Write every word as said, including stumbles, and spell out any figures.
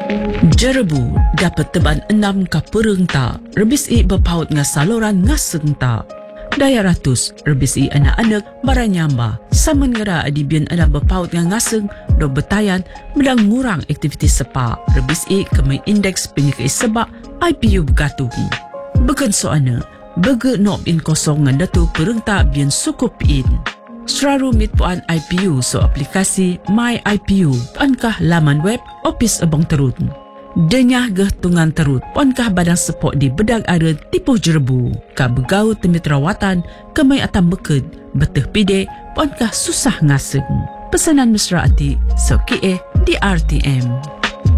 Jerebu dapat teban enam ka pereng ta, rebis i berpaut nga saluran ngaseng ta. Daya ratus, rebis i anak-anak baranyamba. Saman ngera adibian anak berpaut nga ngaseng, do betayan, medang ngurang aktivitas sepa. Rebis i kemai indeks penyikai sebab I P U bergatung. Bukan soana, bege nob in kosong ngan datu pereng ta bian sukup in. Seraru mit puan I P U so aplikasi My I P U, puankah laman web Opis Abang Terut. Denyah geh tungan terut, puankah badang sepok di bedag ada tipuh jerebu. Ka begau temit rawatan, kemai atam beked, beteh pide, puankah susah ngaseng. Pesanan mesra ati, so kie di R T M.